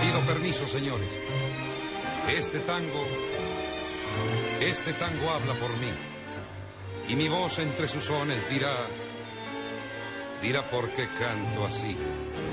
Pido permiso, señores. Este tango habla por mí. Y mi voz entre sus sones dirá por qué canto así.